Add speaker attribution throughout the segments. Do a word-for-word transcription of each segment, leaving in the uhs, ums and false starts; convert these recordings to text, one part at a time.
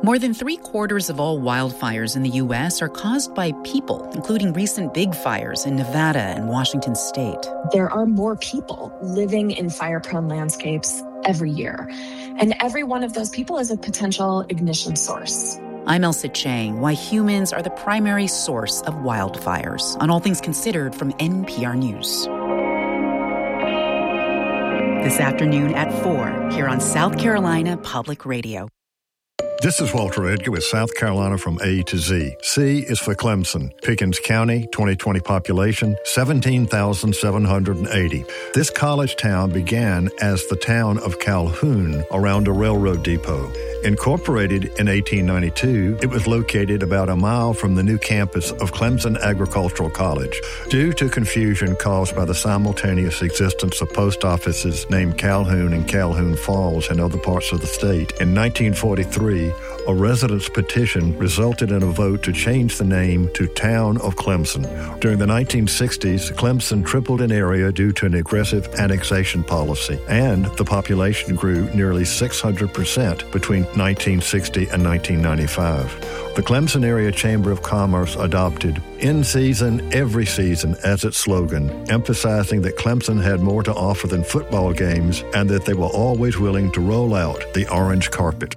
Speaker 1: More than three quarters of all wildfires in the U S are caused by people, including recent big fires in Nevada and Washington state.
Speaker 2: There are more people living in fire-prone landscapes every year, and every one of those people is a potential ignition source.
Speaker 1: I'm Elsa Chang, why humans are the primary source of wildfires, on All Things Considered from N P R News. This afternoon at four, here on South Carolina Public Radio.
Speaker 3: This is Walter Edgar with South Carolina from A to Z. C is for Clemson. Pickens County, twenty twenty population, seventeen thousand seven hundred eighty. This college town began as the town of Calhoun around a railroad depot. Incorporated in eighteen ninety-two, it was located about a mile from the new campus of Clemson Agricultural College. Due to confusion caused by the simultaneous existence of post offices named Calhoun and Calhoun Falls in other parts of the state, in nineteen forty-three, a residents' petition resulted in a vote to change the name to Town of Clemson. During the nineteen sixties, Clemson tripled in area due to an aggressive annexation policy, and the population grew nearly six hundred percent between nineteen sixty and nineteen ninety-five. The Clemson Area Chamber of Commerce adopted "In Season, Every Season" as its slogan, emphasizing that Clemson had more to offer than football games and that they were always willing to roll out the orange carpet.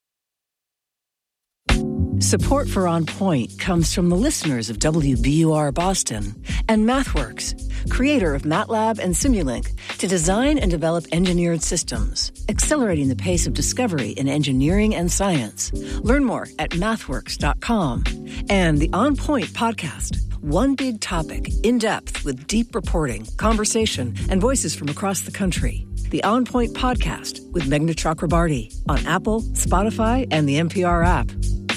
Speaker 4: Support for On Point comes from the listeners of W B U R Boston and MathWorks, creator of MATLAB and Simulink, to design and develop engineered systems, accelerating the pace of discovery in engineering and science. Learn more at mathworks dot com. And the On Point podcast, one big topic, in depth with deep reporting, conversation, and voices from across the country. The On Point podcast with Meghna Chakrabarty on Apple, Spotify, and the N P R app.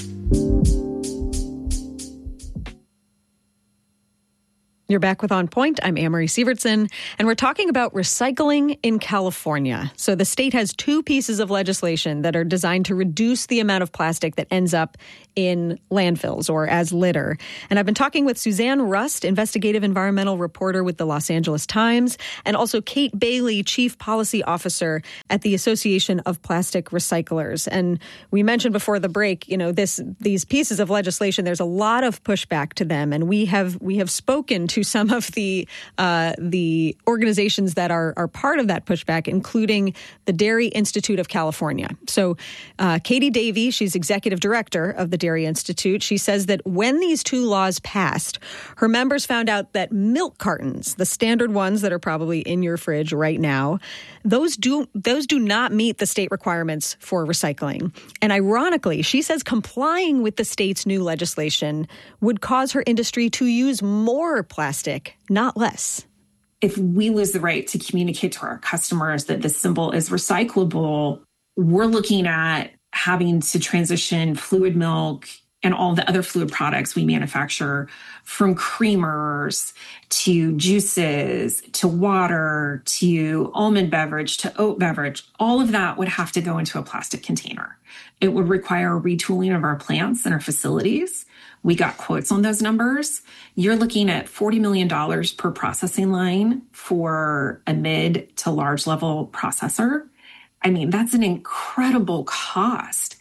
Speaker 5: You're back with On Point. I'm Amory Sievertson, and we're talking about recycling in California. So the state has two pieces of legislation that are designed to reduce the amount of plastic that ends up in landfills or as litter. And I've been talking with Suzanne Rust, investigative environmental reporter with the Los Angeles Times, and also Kate Bailey, chief policy officer at the Association of Plastic Recyclers. And we mentioned before the break, you know, this these pieces of legislation, there's a lot of pushback to them, and we have we have spoken to some of the uh, the organizations that are are part of that pushback, including the Dairy Institute of California. So uh, Katie Davey, she's executive director of the Dairy Institute. She says that when these two laws passed, her members found out that milk cartons, the standard ones that are probably in your fridge right now, those do those do not meet the state requirements for recycling. And ironically, she says complying with the state's new legislation would cause her industry to use more plastic, not less.
Speaker 6: If we lose the right to communicate to our customers that this symbol is recyclable, we're looking at having to transition fluid milk and all the other fluid products we manufacture, from creamers to juices to water to almond beverage to oat beverage. All of that would have to go into a plastic container. It would require a retooling of our plants and our facilities. We got quotes on those numbers. You're looking at forty million dollars per processing line for a mid to large level processor. I mean, that's an incredible cost.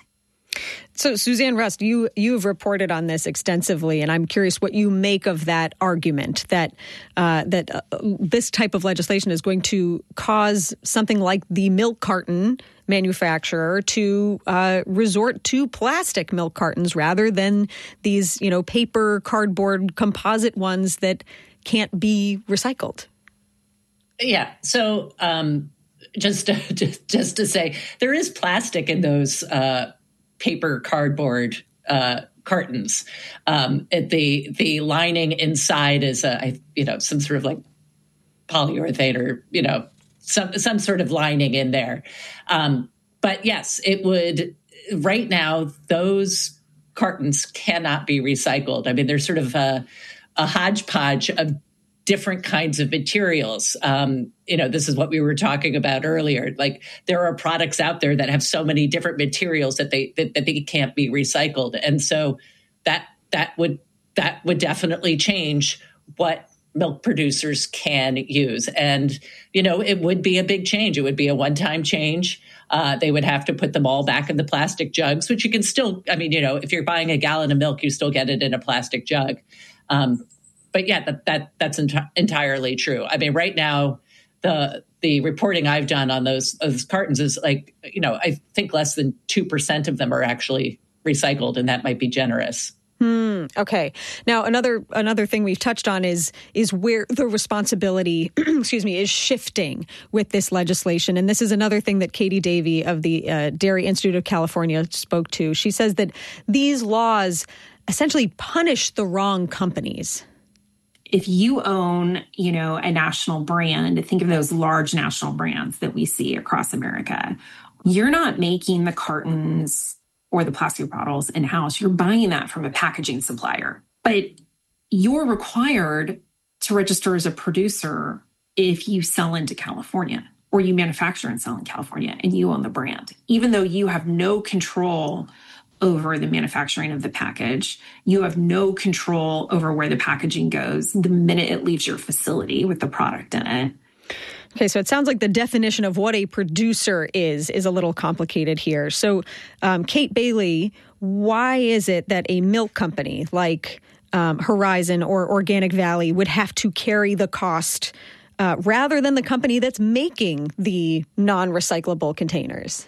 Speaker 5: So, Suzanne Rust, you you've reported on this extensively, and I'm curious what you make of that argument that uh, that uh, this type of legislation is going to cause something like the milk carton manufacturer to uh, resort to plastic milk cartons rather than these, you know, paper, cardboard, composite ones that can't be recycled.
Speaker 7: Yeah. So, um, just to, just just to say, there is plastic in those Uh, paper cardboard uh, cartons. Um, it, the the lining inside is a you know some sort of like polyurethane or you know some some sort of lining in there. Um, but yes, it would. Right now, those cartons cannot be recycled. I mean, they're sort of a, a hodgepodge of different kinds of materials. Um, you know, this is what we were talking about earlier. Like there are products out there that have so many different materials that they that, that they can't be recycled, and so that that would that would definitely change what milk producers can use. And you know, it would be a big change. It would be a one-time change. Uh, they would have to put them all back in the plastic jugs, which you can still, I mean, you know, if you're buying a gallon of milk, you still get it in a plastic jug. Um, but yeah, that, that that's enti- entirely true. I mean, right now, the the reporting I've done on those, those cartons is like, you know, I think less than two percent of them are actually recycled, and that might be generous.
Speaker 5: Hmm. Okay. Now, another another thing we've touched on is is where the responsibility, excuse me, is shifting with this legislation. And this is another thing that Katie Davey of the uh, Dairy Institute of California spoke to. She says that these laws essentially punish the wrong companies.
Speaker 6: If you own, you know, a national brand, think of those large national brands that we see across America. You're not making the cartons or the plastic bottles in-house. You're buying that from a packaging supplier. But you're required to register as a producer if you sell into California or you manufacture and sell in California and you own the brand. Even though you have no control over the manufacturing of the package, you have no control over where the packaging goes the minute it leaves your facility with the product in it.
Speaker 5: Okay, so it sounds like the definition of what a producer is is a little complicated here. So, um, Kate Bailey, why is it that a milk company like um, Horizon or Organic Valley would have to carry the cost uh, rather than the company that's making the non-recyclable containers?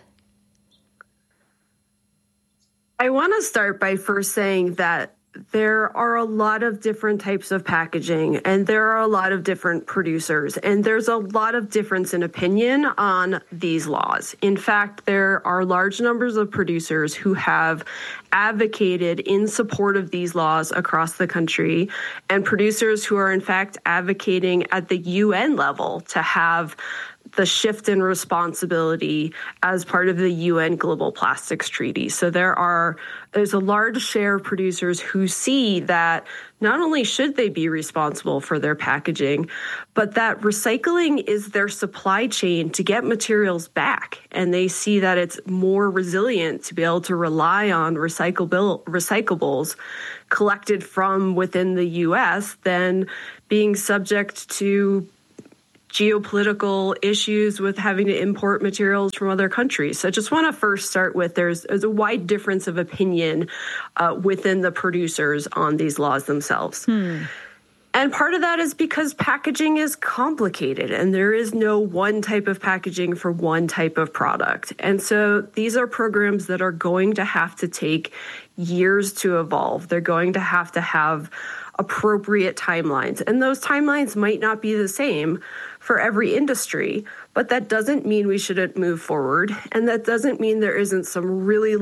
Speaker 8: I want to start by first saying that there are a lot of different types of packaging and there are a lot of different producers and there's a lot of difference in opinion on these laws. In fact, there are large numbers of producers who have advocated in support of these laws across the country and producers who are in fact advocating at the U N level to have the shift in responsibility as part of the U N Global Plastics Treaty. So there are there's a large share of producers who see that not only should they be responsible for their packaging, but that recycling is their supply chain to get materials back. And they see that it's more resilient to be able to rely on recyclable recyclables collected from within the U S than being subject to geopolitical issues with having to import materials from other countries. So I just want to first start with there's, there's a wide difference of opinion uh, within the producers on these laws themselves. Hmm. And part of that is because packaging is complicated and there is no one type of packaging for one type of product. And so these are programs that are going to have to take years to evolve. They're going to have to have appropriate timelines. And those timelines might not be the same for every industry, but that doesn't mean we shouldn't move forward. And that doesn't mean there isn't some really